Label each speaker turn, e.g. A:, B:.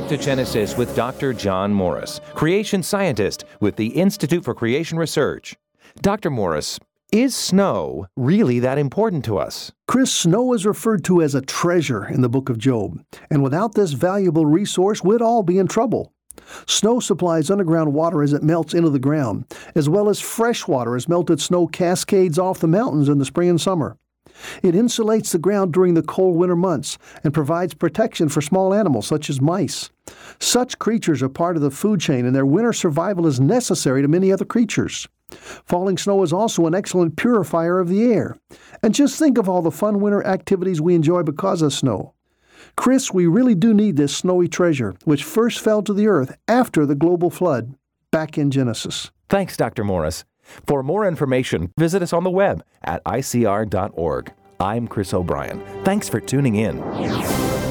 A: back to Genesis with Dr. John Morris, creation scientist with the Institute for Creation Research. Dr. Morris, is snow really that important to us?
B: Chris, snow is referred to as a treasure in the book of Job, and without this valuable resource, we'd all be in trouble. Snow supplies underground water as it melts into the ground, as well as fresh water as melted snow cascades off the mountains in the spring and summer. It insulates the ground during the cold winter months and provides protection for small animals such as mice. Such creatures are part of the food chain, and their winter survival is necessary to many other creatures. Falling snow is also an excellent purifier of the air. And just think of all the fun winter activities we enjoy because of snow. Chris, we really do need this snowy treasure, which first fell to the earth after the global flood, back in Genesis.
A: Thanks, Dr. Morris. For more information, visit us on the web at icr.org. I'm Chris O'Brien. Thanks for tuning in.